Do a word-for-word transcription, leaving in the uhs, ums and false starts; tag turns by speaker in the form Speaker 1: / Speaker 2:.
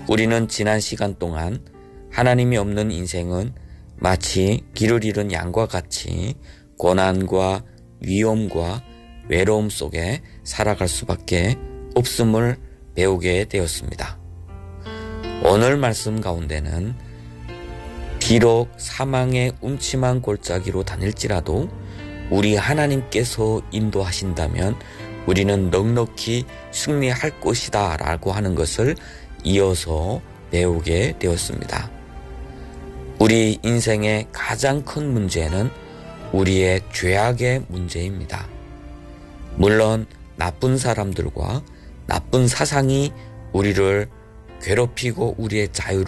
Speaker 1: 우리는 지난 시간 동안 하나님이 없는 인생은 마치 길을 잃은 양과 같이 고난과 위험과 외로움 속에 살아갈 수밖에 없음을 배우게 되었습니다. 오늘 말씀 가운데는 비록 사망의 음침한 골짜기로 다닐지라도 우리 하나님께서 인도하신다면 우리는 넉넉히 승리할 것이다 라고 하는 것을 이어서 배우게 되었습니다. 우리 인생의 가장 큰 문제는 우리의 죄악의 문제입니다. 물론 나쁜 사람들과 나쁜 사상이 우리를 괴롭히고 우리의 자유를